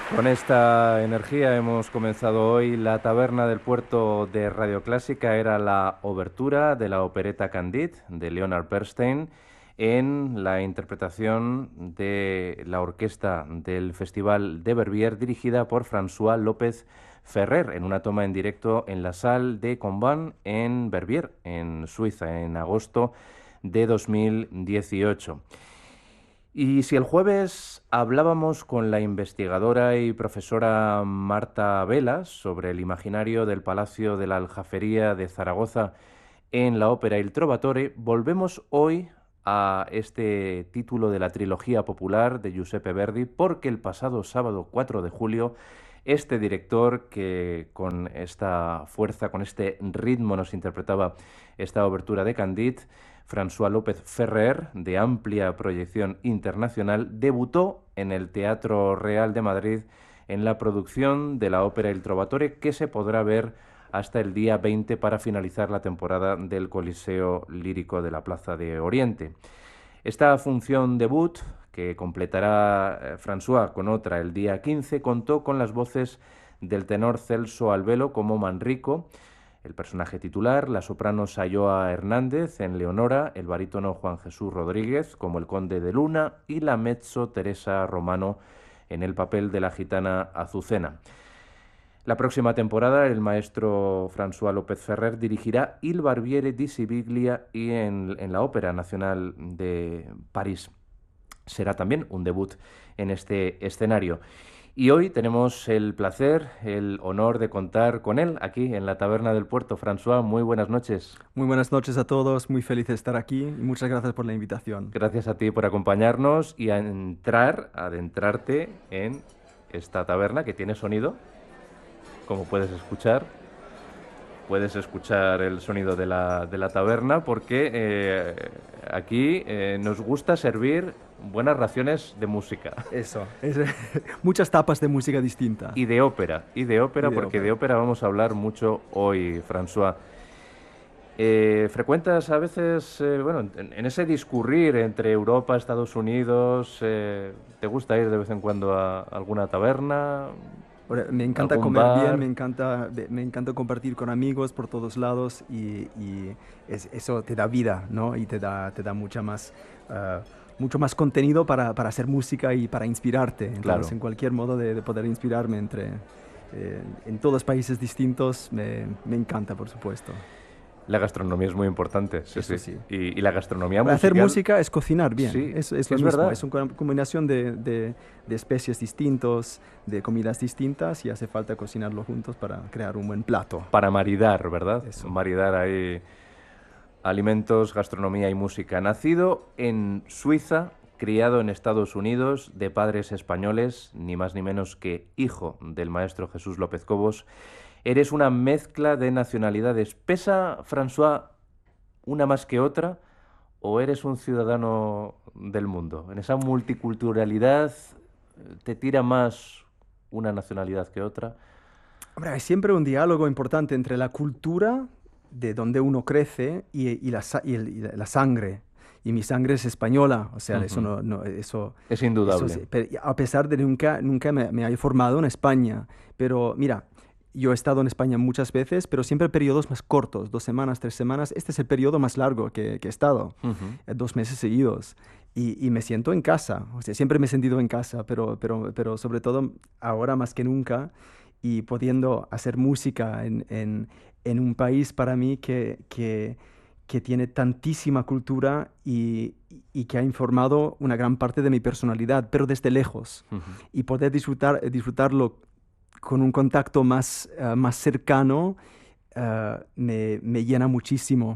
Con esta energía hemos comenzado hoy la taberna del puerto de Radio Clásica. Era la obertura de la opereta Candide de Leonard Bernstein en la interpretación de la orquesta del Festival de Verbier dirigida por François López Ferrer en una toma en directo en la Salle de Combin en Verbier, en Suiza, en agosto de 2018. Y si el jueves hablábamos con la investigadora y profesora Marta Velas sobre el imaginario del Palacio de la Aljafería de Zaragoza en la ópera Il Trovatore, volvemos hoy a este título de la trilogía popular de Giuseppe Verdi, porque el pasado sábado 4 de julio este director que con esta fuerza, con este ritmo nos interpretaba esta obertura de Candide, François López Ferrer, de amplia proyección internacional, debutó en el Teatro Real de Madrid en la producción de la ópera Il Trovatore, que se podrá ver hasta el día 20 para finalizar la temporada del Coliseo Lírico de la Plaza de Oriente. Esta función debut, que completará François con otra el día 15, contó con las voces del tenor Celso Albelo como Manrico, el personaje titular, la soprano Sayoa Hernández en Leonora, el barítono Juan Jesús Rodríguez como el conde de Luna y la mezzo Teresa Romano en el papel de la gitana Azucena. La próxima temporada el maestro François López Ferrer dirigirá Il Barbiere di Siviglia y en la Ópera Nacional de París. Será también un debut en este escenario. Y hoy tenemos el placer, el honor de contar con él aquí en la Taberna del Puerto. François, muy buenas noches. Muy buenas noches a todos, muy feliz de estar aquí y muchas gracias por la invitación. Gracias a ti por acompañarnos y a adentrarte en esta taberna que tiene sonido, como puedes escuchar. Puedes escuchar el sonido de la taberna porque aquí nos gusta servir buenas raciones de música. Eso, muchas tapas de música distinta. Y de ópera, Y de porque de ópera. ópera vamos a hablar mucho hoy, François. Frecuentas a veces, bueno, en ese discurrir entre Europa, Estados Unidos, ¿te gusta ir de vez en cuando a alguna taberna, Me encanta algún comer bien, bar? me encanta compartir con amigos por todos lados y eso te da vida, ¿no? Y te da mucho más contenido para hacer música y para inspirarte. Entonces, Claro. en cualquier modo de poder inspirarme en todos países distintos, me encanta, por supuesto. La gastronomía es muy importante, sí, Eso sí. sí. Y la gastronomía Hacer musical, música es cocinar bien, sí, es lo es mismo, verdad. es una combinación de especies distintos, de comidas distintas y hace falta cocinarlo juntos para crear un buen plato. Para maridar, ¿verdad? Eso. Maridar ahí alimentos, gastronomía y música. Nacido en Suiza, criado en Estados Unidos, de padres españoles, ni más ni menos que hijo del maestro Jesús López Cobos, eres una mezcla de nacionalidades. ¿Pesa, François, una más que otra o eres un ciudadano del mundo? En esa multiculturalidad, ¿te tira más una nacionalidad que otra? Hombre, hay siempre un diálogo importante entre la cultura de donde uno crece y la sangre. Y mi sangre es española, o sea, eso Ujú. Es eso indudable. sí, a pesar de nunca me haya formado en España. Pero mira, yo he estado en España muchas veces, pero siempre periodos más cortos, 2 semanas, 3 semanas. Este es el periodo más largo que he estado, Ujú. 2 meses seguidos. Y me siento en casa, o sea, siempre me he sentido en casa, pero sobre todo ahora más que nunca y pudiendo hacer música en un país para mí que tiene tantísima cultura y que ha informado una gran parte de mi personalidad, pero desde lejos. Ujú. Y poder disfrutarlo con un contacto más cercano me llena muchísimo.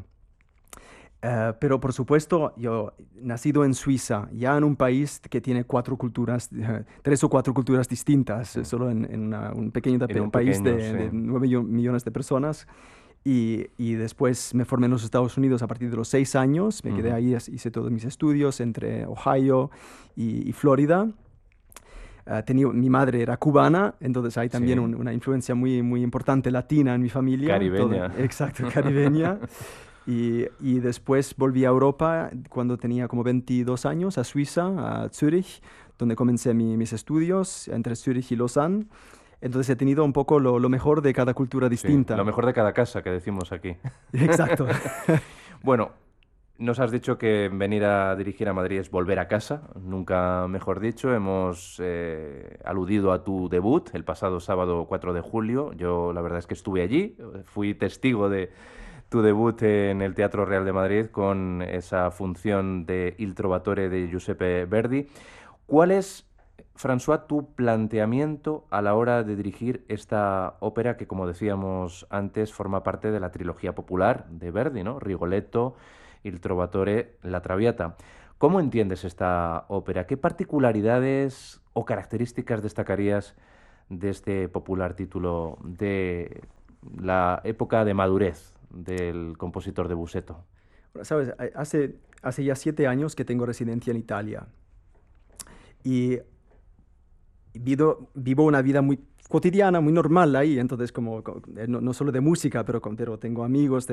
Pero por supuesto, yo nacido en Suiza, ya en un país que tiene 4 culturas, 3 o 4 culturas distintas, Sí. solo en un pequeño En un país pequeño, sí. de 9 millones de personas. Y después me formé en los Estados Unidos a partir de los 6 años, me quedé Ujú. ahí, hice todos mis estudios entre Ohio y Florida. Mi madre era cubana, entonces hay también Sí. una influencia muy importante latina en mi familia, Caribeña. exacto, caribeña. Y después volví a Europa cuando tenía como 22 años, a Suiza, a Zúrich, donde comencé mis estudios, entre Zúrich y Lausanne. Entonces he tenido un poco lo mejor de cada cultura Sí, lo distinta. mejor de cada casa, que decimos aquí. Exacto. Bueno, nos has dicho que venir a dirigir a Madrid es volver a casa, nunca mejor dicho. Hemos aludido a tu debut el pasado sábado 4 de julio. Yo la verdad es que estuve allí, fui testigo de tu debut en el Teatro Real de Madrid con esa función de Il Trovatore de Giuseppe Verdi. ¿Cuál es, François, tu planteamiento a la hora de dirigir esta ópera que, como decíamos antes, forma parte de la trilogía popular de Verdi, ¿no? Rigoletto, Il Trovatore, La Traviata. ¿Cómo entiendes esta ópera? ¿Qué particularidades o características destacarías de este popular título de la época de madurez del compositor de Busseto? Bueno, sabes, hace ya 7 años que tengo residencia en Italia y vivo una vida muy cotidiana, muy normal ahí, entonces no solo de música, pero tengo amigos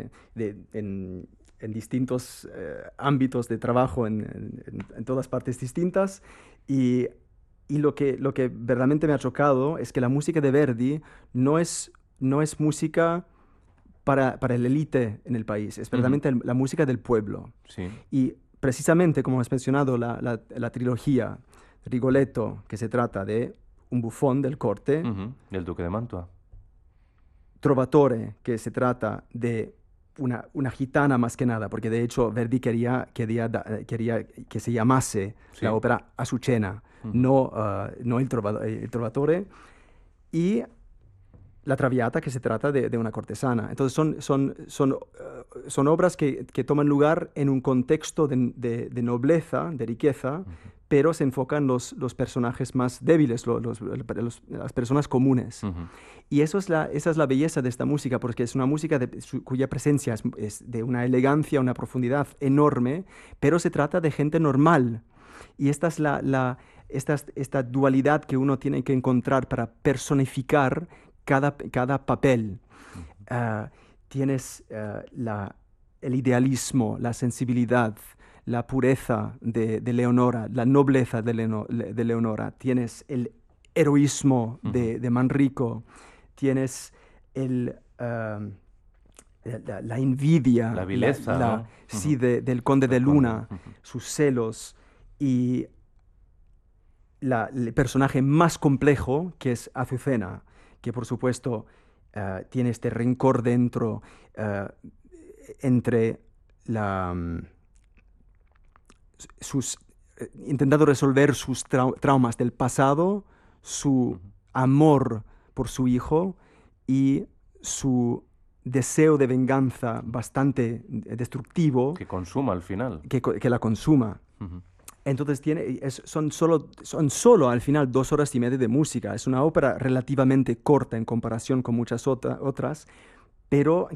en distintos ámbitos de trabajo en todas partes distintas y, y lo que verdaderamente me ha chocado es que la música de Verdi no es música para el élite en el país, es Ujú. verdaderamente la música del pueblo. Sí. Y precisamente, como has mencionado, la trilogía Rigoletto, que se trata de un bufón del corte, Ujú. Del Duque de Mantua. Trovatore, que se trata de una gitana más que nada, porque de hecho Verdi quería que se llamase Sí. la ópera Azucena, Ujú. no el Trovatore, y La Traviata, que se trata de una cortesana. Entonces son obras que toman lugar en un contexto de nobleza, de riqueza, Ujú. pero se enfocan los personajes más débiles, las personas comunes. Ujú. Y esa es la belleza de esta música, porque es una música cuya presencia es de una elegancia, una profundidad enorme, pero se trata de gente normal. Y esta dualidad que uno tiene que encontrar para personificar cada papel. Ujú. Ah, tienes el idealismo, la sensibilidad, la pureza de Leonora, la nobleza de Leonora. Tienes el heroísmo Ujú. de Manrico. Tienes la envidia, La vileza, ¿no? sí, Ujú. del conde de Del conde. Luna, Ujú. sus celos y el personaje más complejo, que es Azucena, que por supuesto tiene este rencor dentro eh, entre sus, intentando resolver sus traumas del pasado, su Ujú. amor por su hijo y su deseo de venganza bastante destructivo Que consuma al final. que la consuma. Ujú. Entonces son solo al final 2 horas y media de música. Es una ópera relativamente corta en comparación con muchas otras, pero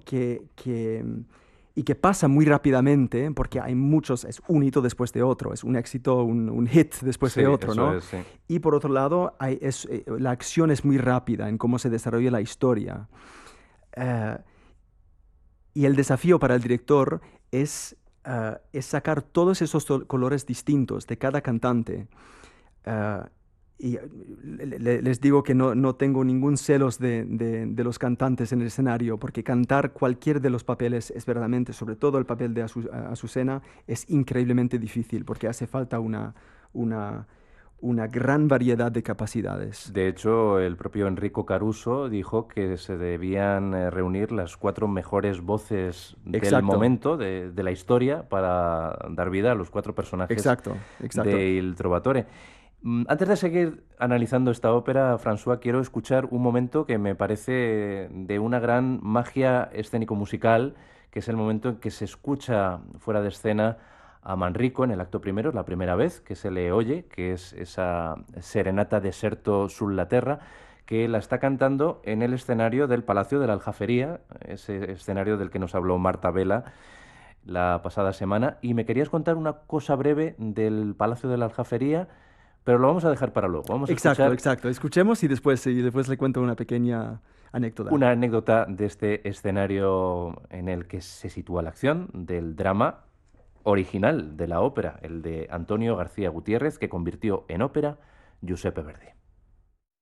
y que pasa muy rápidamente porque hay muchos, es un hito después de otro, es un éxito, un hit después Sí, de otro, eso ¿no? es, sí. Y por otro lado, la acción es muy rápida en cómo se desarrolla la historia. Eh, y el desafío para el director es sacar todos esos colores distintos de cada cantante. Ah, y les digo que no tengo ningún celos de los cantantes en el escenario, porque cantar cualquier de los papeles es verdaderamente, sobre todo el papel de Azucena, es increíblemente difícil, porque hace falta una, una gran variedad de capacidades. De hecho, el propio Enrico Caruso dijo que se debían reunir las 4 mejores voces del Exacto, momento, de la historia, para dar vida a los 4 personajes exacto, exacto. de Il Trovatore. Antes de seguir analizando esta ópera, François, quiero escuchar un momento que me parece de una gran magia escénico-musical, que es el momento en que se escucha fuera de escena a Manrico en el acto primero, es la primera vez que se le oye, que es esa serenata deserto sulla terra, que la está cantando en el escenario del Palacio de la Aljafería, ese escenario del que nos habló Marta Vela la pasada semana. Y me querías contar una cosa breve del Palacio de la Aljafería, pero lo vamos a dejar para luego. Vamos a Exacto, escuchar exacto. Escuchemos y después le cuento una pequeña anécdota. una anécdota de este escenario en el que se sitúa la acción del drama original de la ópera, el de Antonio García Gutiérrez, que convirtió en ópera Giuseppe Verdi.